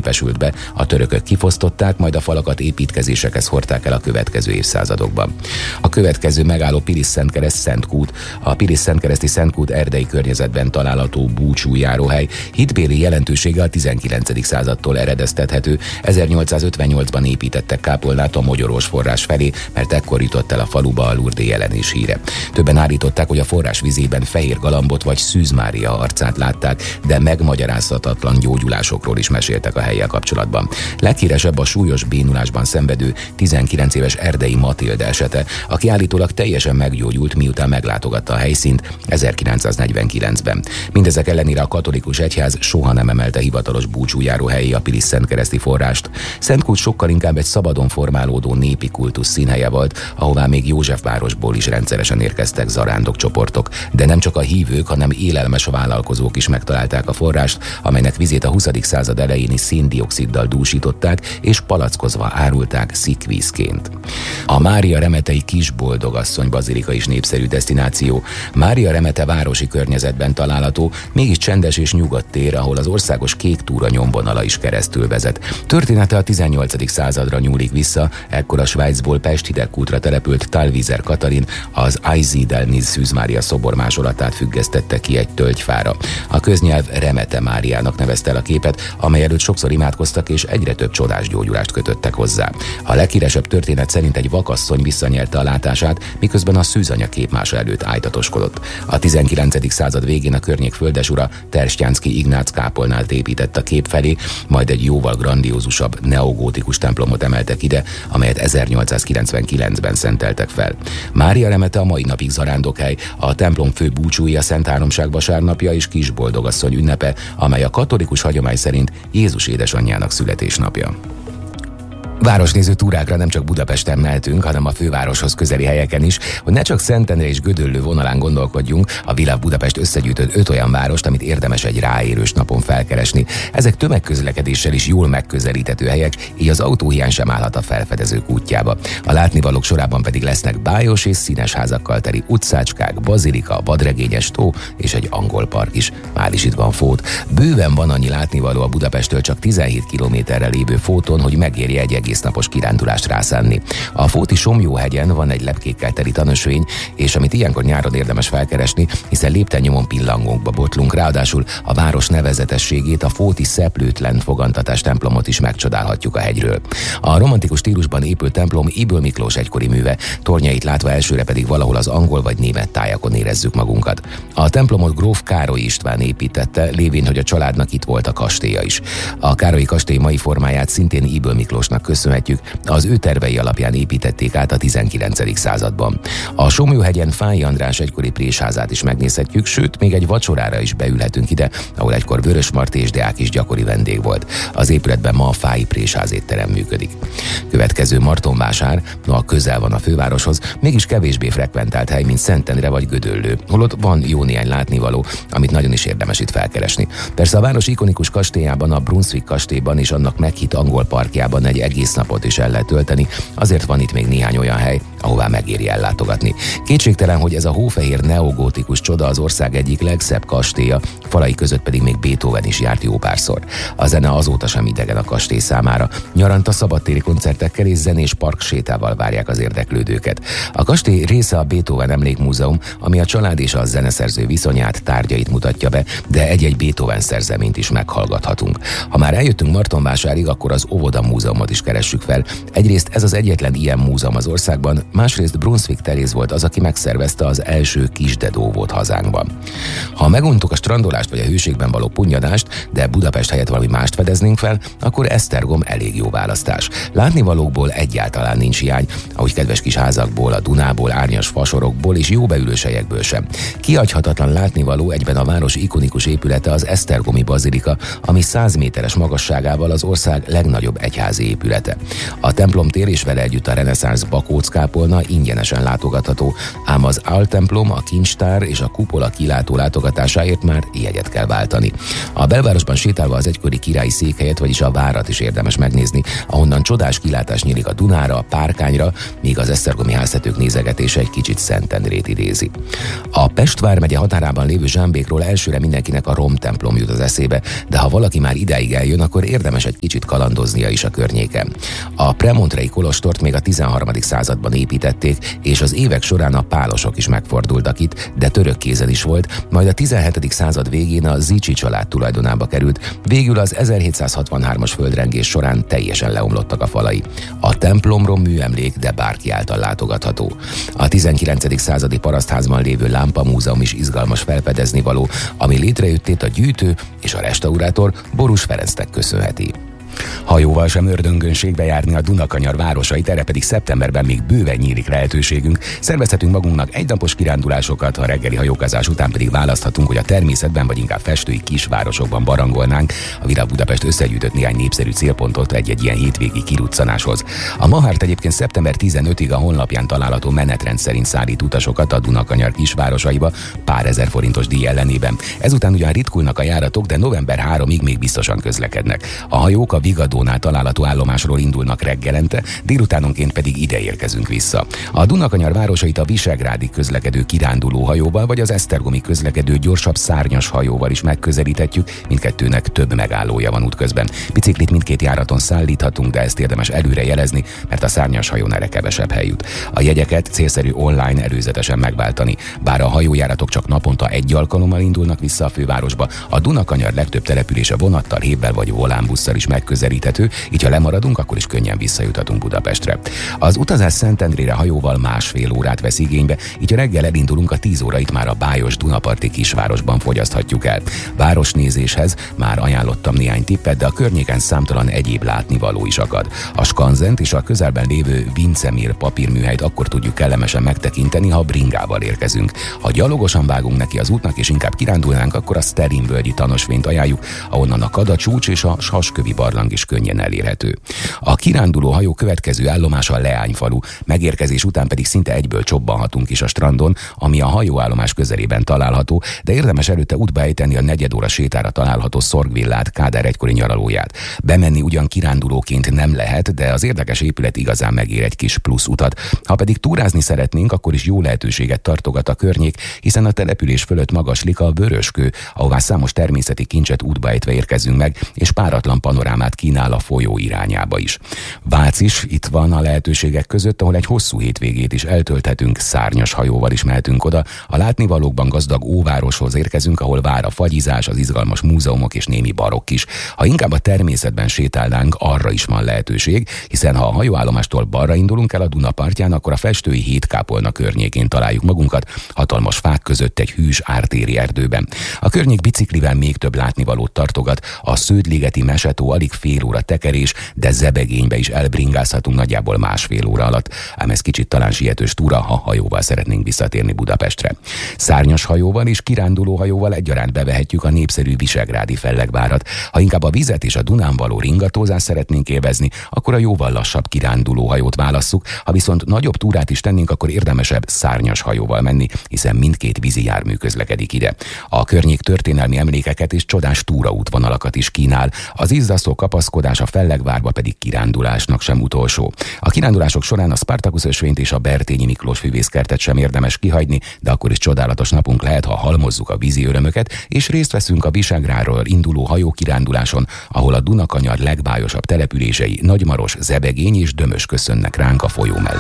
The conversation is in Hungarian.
népesült be, a törökök kifosztották, majd a falakat építkezésekhez hordták el a következő évszázadokban. A következő megálló Pilis-Szentkereszt Szentkút. A Pilis-Szentkereszti Szentkút erdei környezetben található búcsújáróhely hitbéli jelentősége a 19. századtól eredeztethető. 1858-ban építettek kápolnát a Mogyorós forrás felé, mert ekkor jutott el a faluba a Lourdes jelenés híre. Többen állították, hogy a forrás vizében fehér galambot vagy Szűz Mária arcát látták, de megmagyarázhatatlan gyógyulásokról is meséltek a hellyel kapcsolatban. Leghíresebb a súlyos bénulásban szenvedő 19 éves Erdei Matilde esete, aki állítólag teljesen meggyógyult, miután meglátogatta a helyszínt 1949-ben. Mindezek ellenére a katolikus egyház soha nem emelte hivatalos búcsújáró helyé a Pilis-Szentkereszti forrást. Szentkút sokkal inkább egy szabadon formálódó népi kultusz színhelye volt, ahová még Józsefvárosból is rendszeresen érkeztek zarándokcsoportok. De nem csak a hívők, hanem élelmes vállalkozók is megtalálták a forrást, amelynek vizét a 20. század elejéni széndioxiddal dúsították és palackozva árulták szikvízként. A Mária Remetei Kisboldogasszony bazilika is népszerű desztináció. Mária Remete városi környezetben található, mégis csendes és nyugodt tér, ahol az országos kék túra nyomvonala is keresztül vezet. Története a 18. századra nyúlik vissza, ekkor a Svájcból Pest hidegkútra települt Talvizer Katalin az Aizidelniz Szűz Mária szobor másolatát függesztette ki egy tölgyfára. A köznyelv Remete Máriának nevezte el a képet, amely előtt sokszor imádkoztak és egyre több csodás gyógyulást kötöttek hozzá. A leghíresebb történet szerint egy vakasszony visszanyerte a látását, miközben a szűzanya képmása előtt ájtatoskodott. A 19. század végén a környék földesura Terstjánszky Ignác kápolnát épített a kép felé, majd egy jóval grandiózusabb neogótikus templomot emeltek ide, amelyet 1899-ben szenteltek fel. Mária Remete a mai napig zarándokhely, a templom fő búcsúja Szent Háromság vasárnapja és Kisboldogasszony ünnepe, amely a katolikus hagyomány szerint Jézus édesanyjának születésnapja. Városnéző túrákra nem csak Budapesten mehetünk, hanem a fővároshoz közeli helyeken is, hogy ne csak Szentendre és Gödöllő vonalán gondolkodjunk, a Világ Budapest összegyűjtött 5 olyan várost, amit érdemes egy ráérős napon felkeresni. Ezek tömegközlekedéssel is jól megközelíthető helyek, így az autóhiány sem állhat a felfedezők útjába. A látnivalók sorában pedig lesznek bájos és színes házakkal teli utcácskák, bazilika, vadregényes tó és egy angol park is. Már is itt van Fót. Bőven van annyi látnivaló a Budapesttől csak 17 kilométerre lévő Fóton, hogy megérje egy egésznapos kirándulást rászánni. A Fóti Somlyóhegyen van egy lepkékkel teli tanösvény, és amit ilyenkor nyáron érdemes felkeresni, hiszen lépten-nyomon pillangókba botlunk, ráadásul a város nevezetességét, a fóti Szeplőtlen fogantatás templomot is megcsodálhatjuk a hegyről. A romantikus stílusban épült templom Ybl Miklós egykori műve, tornyait látva elsőre pedig valahol az angol vagy német tájakon érezzük magunkat. A templomot gróf Károly István építette, lévén, hogy a családnak itt volt a kastélya is. A Károlyi kastély mai formáját szintén Ybl Miklósnak köszönhetjük, az ő tervei alapján építették át a 19. században. A Somlyóhegyen Fáy András egykori présházát is megnézhetjük, sőt, még egy vacsorára is beülhetünk ide, ahol egykor Vörösmarty és Deák is gyakori vendég volt. Az épületben ma a Fáy présház étterem működik. Következő Martonvásár, noha közel van a fővároshoz, mégis kevésbé frekventált hely, mint Szentendre vagy Gödöllő, holott van jó néhány látnivaló, amit nagyon is érdemes itt felkeresni. Persze a város ikonikus kastélyában, a Brunswick kastélyban és annak meghitt angol parkjában egy egész napot is el lehet tölteni, azért van itt még néhány olyan hely, ahová megéri ellátogatni. Kétségtelen, hogy ez a hófehér neogótikus csoda az ország egyik legszebb kastélya, falai között pedig még Beethoven is járt jó párszor. A zene azóta sem idegen a kastély számára. Nyaranta szabadtéri koncertekkel és zenés parksétával várják az érdeklődőket. A kastély része a Beethoven Emlékmúzeum, ami a család és a zeneszerző viszonyát, tárgyait mutatja be, de egy-egy Beethoven szerzeményt is meghallgathatunk. Ha már eljöttünk Martonvásárig, akkor az Óvoda Múzeumot is keressük fel. Egyrészt ez az egyetlen ilyen múzeum az országban, másrészt Brunswick Teréz volt az, aki megszervezte az első kisdedóvót hazánkban. Ha meguntuk a strandolást vagy a hőségben való punnyadást, de Budapest helyett valami mást fedeznénk fel, akkor Esztergom elég jó választás. Látnivalókból egyáltalán nincs hiány, ahogy kedves kis házakból, a Dunából, árnyas fasorokból és jó beülős helyekből sem. Kihagyhatatlan látnivaló egyben a város ikonikus épülete, az esztergomi bazilika, ami 100 méteres magasságával az ország legnagyobb egyházi épülete. A templomtér és vele együtt a reneszánsz bakóckápolna volna, ingyenesen látogatható, ám az áltemplom, a kincstár és a kupola kilátó látogatásáért már jegyet kell váltani. A belvárosban sétálva az egykori királyi székhelyet, vagyis a várat is érdemes megnézni, ahonnan csodás kilátás nyílik a Dunára, a Párkányra, míg az esztergomi háztetők nézegetése egy kicsit Szentendrét idézi. A Pest vármegye határában lévő Zsámbékról elsőre mindenkinek a Rom templom jut az eszébe, de ha valaki már idáig eljön, akkor érdemes egy kicsit kalandoznia is a környéken. A premontrei kolostort még a 13. században építették, és az évek során a pálosok is megfordultak itt, de török kézen is volt, majd a 17. század végén a Zichy család tulajdonába került, végül az 1763-as földrengés során teljesen leomlottak a falai. A templomról műemlék, de bárki által látogatható. A 19. századi parasztházban lévő lámpamúzeum is izgalmas felfedezni való, ami létrejöttét a gyűjtő és a restaurátor Borús Ferencnek köszönheti. Hajóval sem ördöngönségbe járni a Dunakanyar városait, erre pedig szeptemberben még bőven nyílik lehetőségünk. Szervezhetünk magunknak egynapos kirándulásokat, a reggeli hajókázás után pedig választhatunk, hogy a természetben vagy inkább festői kisvárosokban barangolnánk. A Virág Budapest összegyűjtött néhány népszerű célpontot egy-egy ilyen hétvégi kiruccanáshoz. A Mahárt egyébként szeptember 15-ig a honlapján található menetrend szerint szállít utasokat a Dunakanyar kisvárosaiba pár ezer forintos díj ellenében. Ezután ugyan ritkulnak a járatok, de november 3-ig még biztosan közlekednek. A hajók a Vigadónál található állomásról indulnak reggelente, délutánonként pedig ide érkezünk vissza. A Dunakanyar városait a visegrádi közlekedő kiránduló hajóval vagy az esztergomi közlekedő gyorsabb szárnyas hajóval is megközelíthetjük, mindkettőnek több megállója van útközben. Biciklit mindkét járaton szállíthatunk, de ezt érdemes előre jelezni, mert a szárnyas hajón erre kevesebb hely jut. A jegyeket célszerű online előzetesen megváltani. Bár a hajójáratok csak naponta egy alkalommal indulnak vissza a fővárosba, a Dunakanyar legtöbb települése vonattal, hévvel vagy volánbusszal is megközelíthető, így ha lemaradunk, akkor is könnyen visszajuthatunk Budapestre. Az utazás Szentendrére hajóval másfél órát vesz igénybe, így a reggel elindulunk, a 10 órait már a bájos Dunaparti kisvárosban fogyaszthatjuk el. Városnézéshez már ajánlottam néhány tippet, de a környéken számtalan egyéb látnivaló is akad. A skanzent és a közelben lévő Vincemir papírműhelyt akkor tudjuk kellemesen megtekinteni, ha bringával érkezünk. Ha gyalogosan vágunk neki az útnak és inkább kirándulnánk, akkor a Szterin-völgyi Tanosvényt ajánljuk, ahonnan a Kadacsúcs és a Saskövi barlang is könnyen elérhető. A kiránduló hajó következő állomása a Leányfalu, megérkezés után pedig szinte egyből csobbanhatunk is a strandon, ami a hajóállomás közelében található, de érdemes előtte útba ejteni a negyedóra sétára található Szorgvillát, Kádár egykori nyaralóját. Bemenni ugyan kirándulóként nem lehet, de az érdekes épület igazán megér egy kis plusz utat. Ha pedig túrázni szeretnénk, akkor is jó lehetőséget tartogat a környék, hiszen a település fölött magaslik a Vöröskő, ahová számos természeti kincset útba ejtve érkezünk meg, és páratlan panorámát kínál a folyó irányába is. Vác is itt van a lehetőségek között, ahol egy hosszú hétvégét is eltölthetünk, szárnyas hajóval is mehetünk oda. A látnivalókban gazdag óvároshoz érkezünk, ahol vár a fagyizás, az izgalmas múzeumok és némi barokk is. Ha inkább a természetben sétálnánk, arra is van lehetőség, hiszen ha a hajóállomástól balra indulunk el a Duna partján, akkor a festői Hétkápolna környékén találjuk magunkat, hatalmas fák között egy hűs ártéri erdőben. A környék biciklivel még több látnivalót tartogat, a Sződligeti Mesetó alig fél óra tekerés, de zebegénybe is elbringázhatunk nagyjából másfél óra alatt, ám ez kicsit talán sietős túra, ha hajóval szeretnénk visszatérni Budapestre. Szárnyas hajóval és kiránduló hajóval egyaránt bevehetjük a népszerű visegrádi fellegvárat. Ha inkább a vizet és a Dunán való ringatózást szeretnénk élvezni, akkor a jóval lassabb kiránduló hajót válasszuk, ha viszont nagyobb túrát is tennénk, akkor érdemesebb szárnyas hajóval menni, hiszen mindkét vízi jármű közlekedik ide. A környék történelmi emlékeket és csodás túraútvonalakat is kínál, az izzasztó kapaszkodás a fellegvárba pedig kirándulásnak sem utolsó. A kirándulások során a Spartacus ösvényt és a Bertényi Miklós füvészkertet sem érdemes kihagyni, de akkor is csodálatos napunk lehet, ha halmozzuk a vízi örömöket, és részt veszünk a Visegráról induló hajókiránduláson, ahol a Dunakanyar legbájosabb települései Nagymaros, Zebegény és Dömös köszönnek ránk a folyó mellett.